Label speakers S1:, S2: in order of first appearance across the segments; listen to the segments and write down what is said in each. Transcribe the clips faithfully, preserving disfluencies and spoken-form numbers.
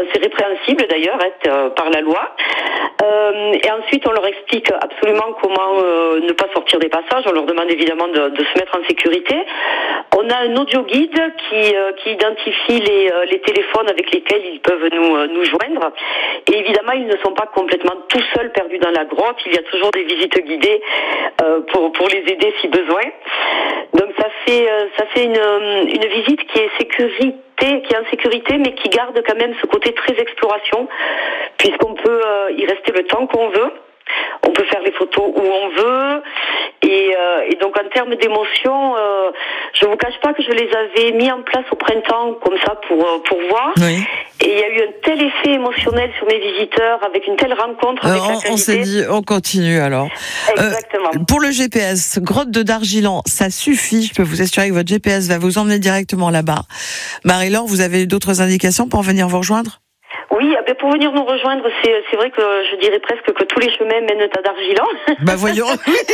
S1: c'est répréhensible d'ailleurs hein, par la loi. Euh, et ensuite, on leur explique absolument comment euh, ne pas sortir des passages. On leur demande évidemment de, de se mettre en sécurité. On a un audio guide qui, euh, qui identifie les, euh, les téléphones avec lesquels ils peuvent nous, euh, nous joindre. Et évidemment, ils ne sont pas complètement tout seuls perdus dans la grotte. Il y a toujours des visites guidées euh, pour, pour les aider si besoin. Donc ça fait, euh, ça fait une, une visite qui est sécurité. qui est en sécurité, mais qui garde quand même ce côté très exploration, puisqu'on peut euh, y rester le temps qu'on veut. On peut faire les photos où on veut. Et, euh, et donc, en termes d'émotion, euh, je vous cache pas que je les avais mis en place au printemps, comme ça, pour, pour voir.
S2: Oui.
S1: Et il y a eu un tel effet émotionnel sur mes visiteurs, avec une telle rencontre avec
S2: euh,
S1: la
S2: on,
S1: qualité.
S2: on s'est dit, on continue alors.
S1: Exactement.
S2: Euh, pour le G P S, grotte de Dargilan, ça suffit. Je peux vous assurer que votre G P S va vous emmener directement là-bas. Marie-Laure, vous avez d'autres indications pour venir vous rejoindre ?
S1: Oui, pour venir nous rejoindre, c'est, c'est vrai que je dirais presque que tous les chemins mènent à Dargilan.
S2: Bah voyons.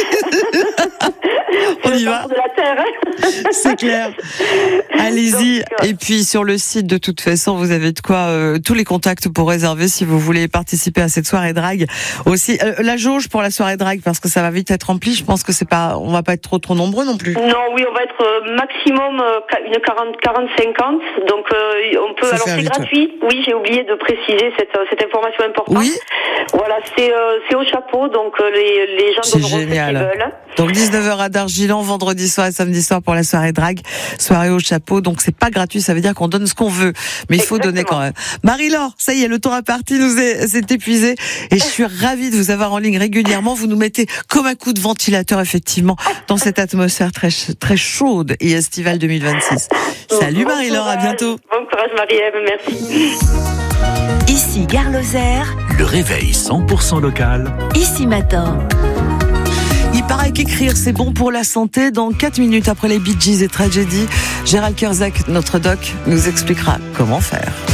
S2: On y va.
S1: De la terre.
S2: C'est clair. Allez-y. Donc, et puis sur le site, de toute façon, vous avez de quoi euh, tous les contacts pour réserver si vous voulez participer à cette soirée drague. Aussi, euh, la jauge pour la soirée drague, parce que ça va vite être rempli. Je pense que c'est pas, on va pas être trop trop nombreux non plus.
S1: Non, oui, on va être euh, maximum euh, une quarante, quarante, cinquante. Donc euh, on peut. Ça alors c'est vite, gratuit. Ouais. Oui, j'ai oublié de préciser cette cette information importante.
S2: Oui.
S1: Voilà, c'est euh, c'est au chapeau, donc euh, les les gens
S2: c'est
S1: donneront
S2: génial.
S1: ce qu'ils veulent.
S2: Donc dix-neuf heures à Dargilan, vendredi soir et samedi soir pour la soirée drague, soirée au chapeau. Donc c'est pas gratuit, ça veut dire qu'on donne ce qu'on veut, mais il faut Exactement. donner quand même. Marie-Laure, ça y est, le temps imparti nous est s'est épuisé et je suis ravie de vous avoir en ligne régulièrement. Vous nous mettez comme un coup de ventilateur effectivement dans cette atmosphère très très chaude et estivale deux mille vingt-six. Bon, Salut bon Marie-Laure, courage. À bientôt.
S1: Bon courage Marie-Ève, merci.
S3: Ici Gare Lozère.
S4: Le réveil cent pour cent local.
S3: Ici Matin.
S2: Il paraît qu'écrire c'est bon pour la santé. Dans quatre minutes après les Bee Gees et Tragedy, Gérald Kierzak, notre doc, nous expliquera comment faire.